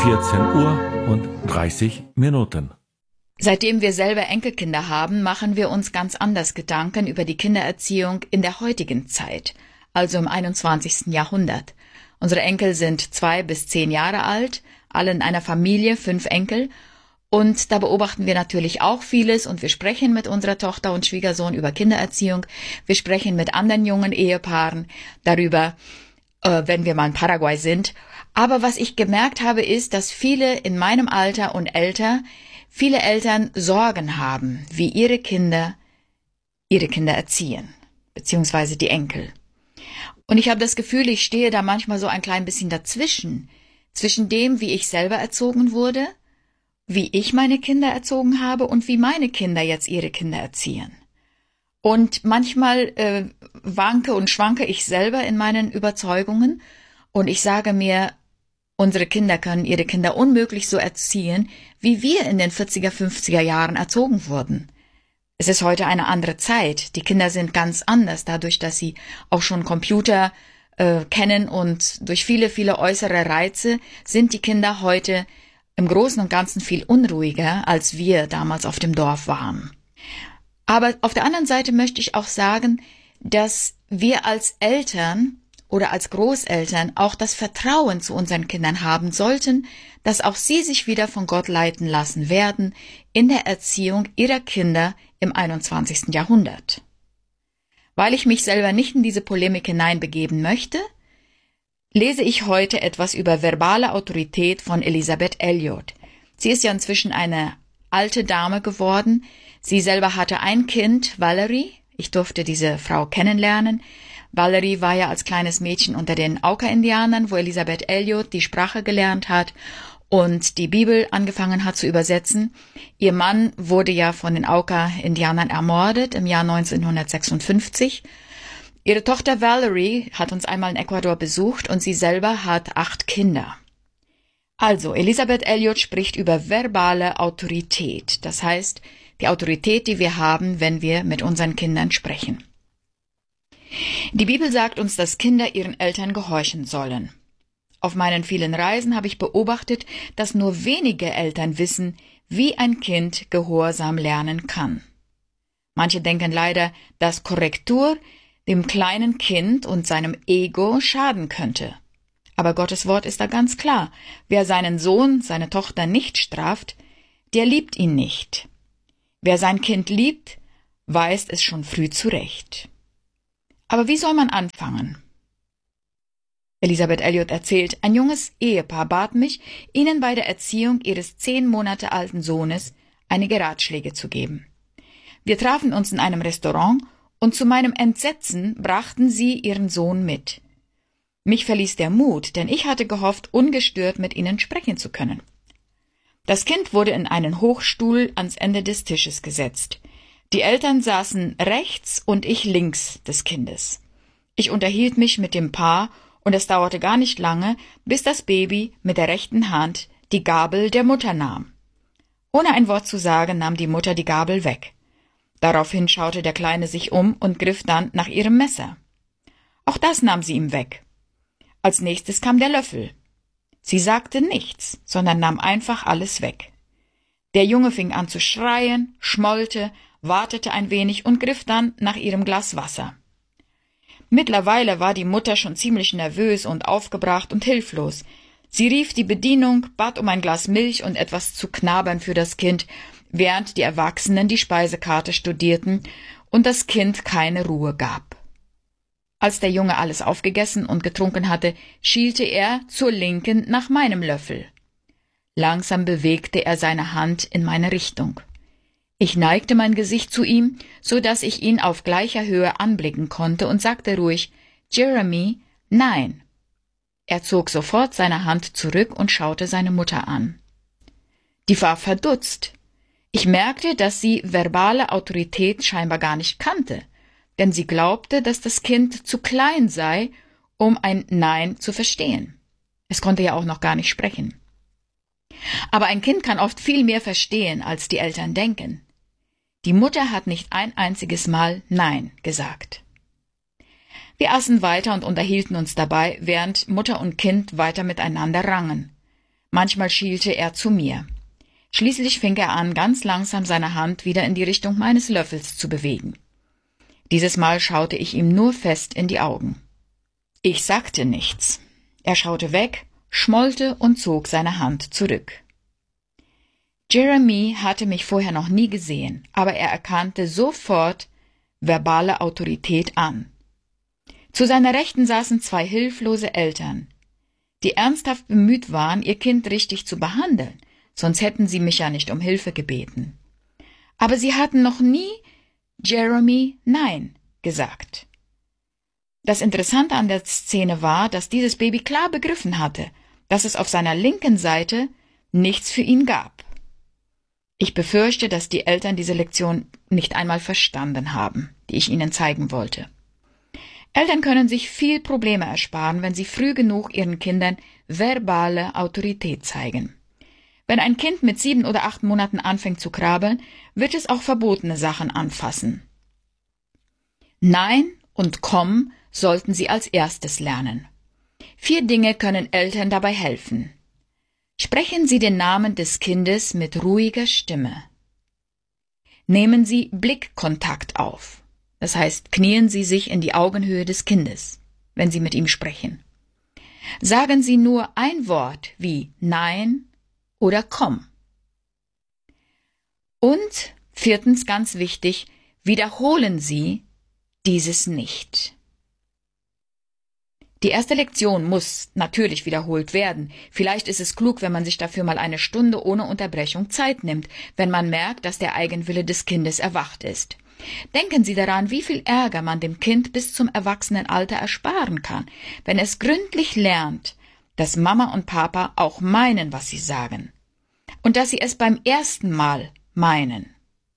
14:30 Uhr. Seitdem wir selber Enkelkinder haben, machen wir uns ganz anders Gedanken über die Kindererziehung in der heutigen Zeit, also im 21. Jahrhundert. Unsere Enkel sind 2 bis 10 Jahre alt, alle in einer Familie, 5 Enkel. Und da beobachten wir natürlich auch vieles und wir sprechen mit unserer Tochter und Schwiegersohn über Kindererziehung. Wir sprechen mit anderen jungen Ehepaaren darüber, wenn wir mal in Paraguay sind. Aber was ich gemerkt habe, ist, dass viele in meinem Alter und älter, viele Eltern Sorgen haben, wie ihre Kinder erziehen, beziehungsweise die Enkel. Und ich habe das Gefühl, ich stehe da manchmal so ein klein bisschen dazwischen, zwischen dem, wie ich selber erzogen wurde, wie ich meine Kinder erzogen habe und wie meine Kinder jetzt ihre Kinder erziehen. Und manchmal wanke und schwanke ich selber in meinen Überzeugungen und ich sage mir, unsere Kinder können ihre Kinder unmöglich so erziehen, wie wir in den 40er, 50er Jahren erzogen wurden. Es ist heute eine andere Zeit. Die Kinder sind ganz anders, dadurch, dass sie auch schon Computer kennen und durch viele, viele äußere Reize sind die Kinder heute im Großen und Ganzen viel unruhiger, als wir damals auf dem Dorf waren. Aber auf der anderen Seite möchte ich auch sagen, dass wir als Eltern oder als Großeltern auch das Vertrauen zu unseren Kindern haben sollten, dass auch sie sich wieder von Gott leiten lassen werden in der Erziehung ihrer Kinder im 21. Jahrhundert. Weil ich mich selber nicht in diese Polemik hineinbegeben möchte, lese ich heute etwas über verbale Autorität von Elisabeth Elliot. Sie ist ja inzwischen eine alte Dame geworden. Sie selber hatte ein Kind, Valerie. Ich durfte diese Frau kennenlernen. Valerie war ja als kleines Mädchen unter den Auca-Indianern, wo Elisabeth Elliot die Sprache gelernt hat und die Bibel angefangen hat zu übersetzen. Ihr Mann wurde ja von den Auca-Indianern ermordet im Jahr 1956. Ihre Tochter Valerie hat uns einmal in Ecuador besucht und sie selber hat 8 Kinder. Also, Elisabeth Elliot spricht über verbale Autorität. Das heißt, die Autorität, die wir haben, wenn wir mit unseren Kindern sprechen. Die Bibel sagt uns, dass Kinder ihren Eltern gehorchen sollen. Auf meinen vielen Reisen habe ich beobachtet, dass nur wenige Eltern wissen, wie ein Kind Gehorsam lernen kann. Manche denken leider, dass Korrektur dem kleinen Kind und seinem Ego schaden könnte. Aber Gottes Wort ist da ganz klar. Wer seinen Sohn, seine Tochter nicht straft, der liebt ihn nicht. Wer sein Kind liebt, weist es schon früh zurecht. Aber wie soll man anfangen? Elisabeth Elliot erzählt, ein junges Ehepaar bat mich, ihnen bei der Erziehung ihres 10 Monate alten Sohnes einige Ratschläge zu geben. Wir trafen uns in einem Restaurant und zu meinem Entsetzen brachten sie ihren Sohn mit. Mich verließ der Mut, denn ich hatte gehofft, ungestört mit ihnen sprechen zu können. Das Kind wurde in einen Hochstuhl ans Ende des Tisches gesetzt. Die Eltern saßen rechts und ich links des Kindes. Ich unterhielt mich mit dem Paar und es dauerte gar nicht lange, bis das Baby mit der rechten Hand die Gabel der Mutter nahm. Ohne ein Wort zu sagen, nahm die Mutter die Gabel weg. Daraufhin schaute der Kleine sich um und griff dann nach ihrem Messer. Auch das nahm sie ihm weg. Als nächstes kam der Löffel. Sie sagte nichts, sondern nahm einfach alles weg. Der Junge fing an zu schreien, schmollte, wartete ein wenig und griff dann nach ihrem Glas Wasser. Mittlerweile war die Mutter schon ziemlich nervös und aufgebracht und hilflos. Sie rief die Bedienung, bat um ein Glas Milch und etwas zu knabbern für das Kind, während die Erwachsenen die Speisekarte studierten und das Kind keine Ruhe gab. Als der Junge alles aufgegessen und getrunken hatte, schielte er zur Linken nach meinem Löffel. Langsam bewegte er seine Hand in meine Richtung. Ich neigte mein Gesicht zu ihm, so dass ich ihn auf gleicher Höhe anblicken konnte und sagte ruhig, »Jeremy, nein.« Er zog sofort seine Hand zurück und schaute seine Mutter an. Die war verdutzt. Ich merkte, dass sie verbale Autorität scheinbar gar nicht kannte, denn sie glaubte, dass das Kind zu klein sei, um ein Nein zu verstehen. Es konnte ja auch noch gar nicht sprechen. Aber ein Kind kann oft viel mehr verstehen, als die Eltern denken. Die Mutter hat nicht ein einziges Mal Nein gesagt. Wir aßen weiter und unterhielten uns dabei, während Mutter und Kind weiter miteinander rangen. Manchmal schielte er zu mir. Schließlich fing er an, ganz langsam seine Hand wieder in die Richtung meines Löffels zu bewegen. Dieses Mal schaute ich ihm nur fest in die Augen. Ich sagte nichts. Er schaute weg, schmollte und zog seine Hand zurück. Jeremy hatte mich vorher noch nie gesehen, aber er erkannte sofort verbale Autorität an. Zu seiner Rechten saßen zwei hilflose Eltern, die ernsthaft bemüht waren, ihr Kind richtig zu behandeln, sonst hätten sie mich ja nicht um Hilfe gebeten. Aber sie hatten noch nie Jeremy Nein gesagt. Das Interessante an der Szene war, dass dieses Baby klar begriffen hatte, dass es auf seiner linken Seite nichts für ihn gab. Ich befürchte, dass die Eltern diese Lektion nicht einmal verstanden haben, die ich ihnen zeigen wollte. Eltern können sich viel Probleme ersparen, wenn sie früh genug ihren Kindern verbale Autorität zeigen. Wenn ein Kind mit 7 oder 8 Monaten anfängt zu krabbeln, wird es auch verbotene Sachen anfassen. Nein und Komm sollten sie als erstes lernen. 4 Dinge können Eltern dabei helfen. Sprechen Sie den Namen des Kindes mit ruhiger Stimme. Nehmen Sie Blickkontakt auf. Das heißt, knien Sie sich in die Augenhöhe des Kindes, wenn Sie mit ihm sprechen. Sagen Sie nur ein Wort wie Nein oder Komm. Und 4. ganz wichtig, wiederholen Sie dieses nicht. Die erste Lektion muss natürlich wiederholt werden. Vielleicht ist es klug, wenn man sich dafür mal eine Stunde ohne Unterbrechung Zeit nimmt, wenn man merkt, dass der Eigenwille des Kindes erwacht ist. Denken Sie daran, wie viel Ärger man dem Kind bis zum Erwachsenenalter ersparen kann, wenn es gründlich lernt, dass Mama und Papa auch meinen, was sie sagen. Und dass sie es beim ersten Mal meinen.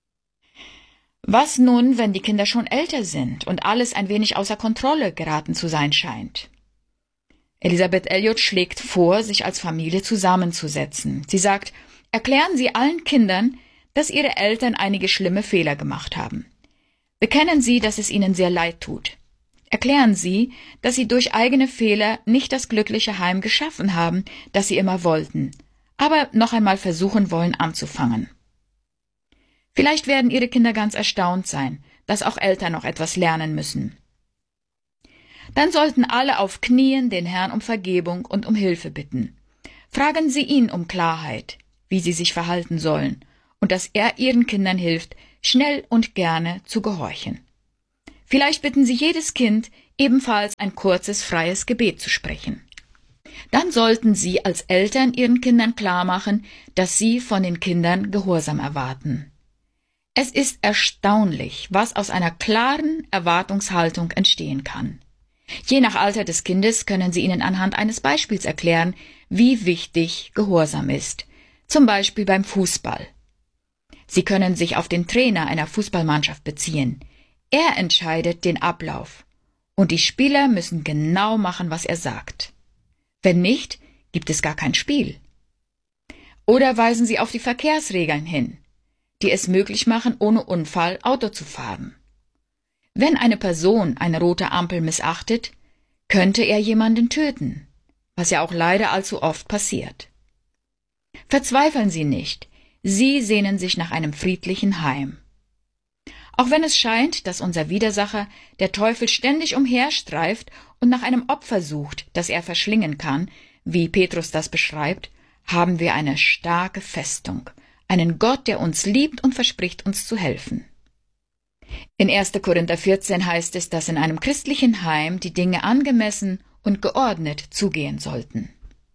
Was nun, wenn die Kinder schon älter sind und alles ein wenig außer Kontrolle geraten zu sein scheint? Elisabeth Elliot schlägt vor, sich als Familie zusammenzusetzen. Sie sagt, erklären Sie allen Kindern, dass ihre Eltern einige schlimme Fehler gemacht haben. Bekennen Sie, dass es ihnen sehr leid tut. Erklären Sie, dass Sie durch eigene Fehler nicht das glückliche Heim geschaffen haben, das Sie immer wollten, aber noch einmal versuchen wollen anzufangen. Vielleicht werden Ihre Kinder ganz erstaunt sein, dass auch Eltern noch etwas lernen müssen. Dann sollten alle auf Knien den Herrn um Vergebung und um Hilfe bitten. Fragen Sie ihn um Klarheit, wie sie sich verhalten sollen, und dass er Ihren Kindern hilft, schnell und gerne zu gehorchen. Vielleicht bitten Sie jedes Kind, ebenfalls ein kurzes, freies Gebet zu sprechen. Dann sollten Sie als Eltern Ihren Kindern klarmachen, dass Sie von den Kindern Gehorsam erwarten. Es ist erstaunlich, was aus einer klaren Erwartungshaltung entstehen kann. Je nach Alter des Kindes können Sie ihnen anhand eines Beispiels erklären, wie wichtig Gehorsam ist, zum Beispiel beim Fußball. Sie können sich auf den Trainer einer Fußballmannschaft beziehen. Er entscheidet den Ablauf und die Spieler müssen genau machen, was er sagt. Wenn nicht, gibt es gar kein Spiel. Oder weisen Sie auf die Verkehrsregeln hin, die es möglich machen, ohne Unfall Auto zu fahren. Wenn eine Person eine rote Ampel missachtet, könnte er jemanden töten, was ja auch leider allzu oft passiert. Verzweifeln Sie nicht, Sie sehnen sich nach einem friedlichen Heim. Auch wenn es scheint, dass unser Widersacher, der Teufel, ständig umherstreift und nach einem Opfer sucht, das er verschlingen kann, wie Petrus das beschreibt, haben wir eine starke Festung, einen Gott, der uns liebt und verspricht, uns zu helfen. In 1. Korinther 14 heißt es, dass in einem christlichen Heim die Dinge angemessen und geordnet zugehen sollten.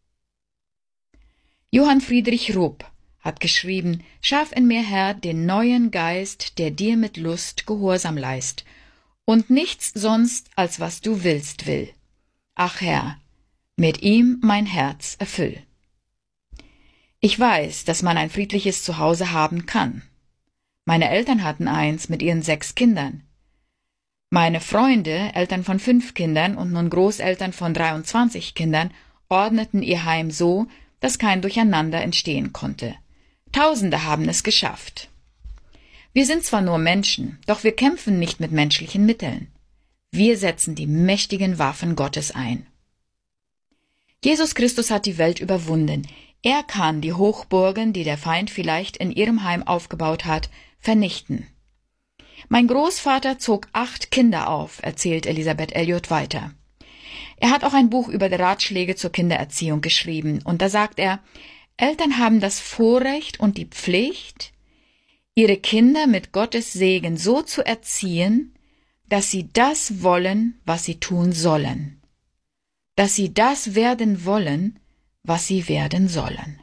Johann Friedrich Rupp hat geschrieben, schaff in mir, Herr, den neuen Geist, der dir mit Lust Gehorsam leist, und nichts sonst, als was du willst will. Ach Herr, mit ihm mein Herz erfüll. Ich weiß, dass man ein friedliches Zuhause haben kann. Meine Eltern hatten eins mit ihren 6 Kindern. Meine Freunde, Eltern von 5 Kindern und nun Großeltern von 23 Kindern, ordneten ihr Heim so, dass kein Durcheinander entstehen konnte. Tausende haben es geschafft. Wir sind zwar nur Menschen, doch wir kämpfen nicht mit menschlichen Mitteln. Wir setzen die mächtigen Waffen Gottes ein. Jesus Christus hat die Welt überwunden. Er kann die Hochburgen, die der Feind vielleicht in ihrem Heim aufgebaut hat, vernichten. Mein Großvater zog 8 Kinder auf, erzählt Elisabeth Elliot weiter. Er hat auch ein Buch über die Ratschläge zur Kindererziehung geschrieben, und da sagt er, Eltern haben das Vorrecht und die Pflicht, ihre Kinder mit Gottes Segen so zu erziehen, dass sie das wollen, was sie tun sollen. Dass sie das werden wollen, was sie werden sollen.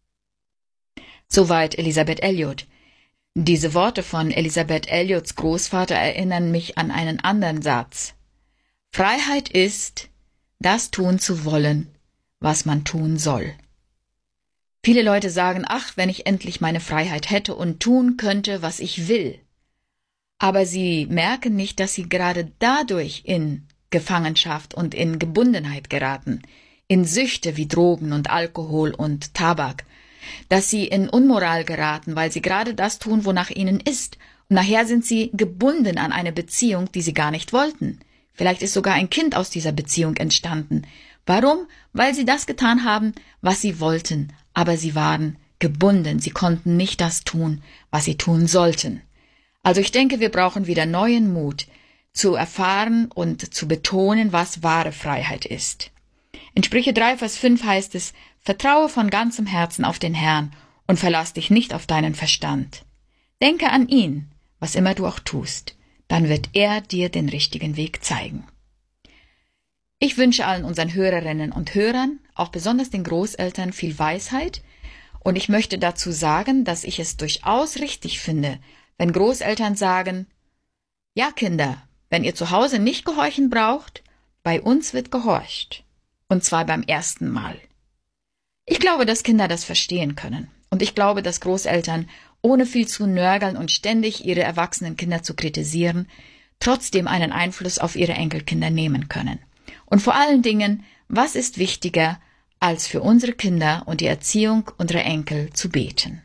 Soweit Elisabeth Elliot. Diese Worte von Elisabeth Elliots Großvater erinnern mich an einen anderen Satz. Freiheit ist, das tun zu wollen, was man tun soll. Viele Leute sagen, ach, wenn ich endlich meine Freiheit hätte und tun könnte, was ich will. Aber sie merken nicht, dass sie gerade dadurch in Gefangenschaft und in Gebundenheit geraten, in Süchte wie Drogen und Alkohol und Tabak, dass sie in Unmoral geraten, weil sie gerade das tun, wonach ihnen ist. Und nachher sind sie gebunden an eine Beziehung, die sie gar nicht wollten. Vielleicht ist sogar ein Kind aus dieser Beziehung entstanden. Warum? Weil sie das getan haben, was sie wollten, aber sie waren gebunden, sie konnten nicht das tun, was sie tun sollten. Also ich denke, wir brauchen wieder neuen Mut, zu erfahren und zu betonen, was wahre Freiheit ist. In Sprüche 3, Vers 5 heißt es, Vertraue von ganzem Herzen auf den Herrn und verlass dich nicht auf deinen Verstand. Denke an ihn, was immer du auch tust, dann wird er dir den richtigen Weg zeigen. Ich wünsche allen unseren Hörerinnen und Hörern, auch besonders den Großeltern, viel Weisheit, und ich möchte dazu sagen, dass ich es durchaus richtig finde, wenn Großeltern sagen, ja Kinder, wenn ihr zu Hause nicht gehorchen braucht, bei uns wird gehorcht, und zwar beim ersten Mal. Ich glaube, dass Kinder das verstehen können, und ich glaube, dass Großeltern, ohne viel zu nörgeln und ständig ihre erwachsenen Kinder zu kritisieren, trotzdem einen Einfluss auf ihre Enkelkinder nehmen können. Und vor allen Dingen, was ist wichtiger, als für unsere Kinder und die Erziehung unserer Enkel zu beten?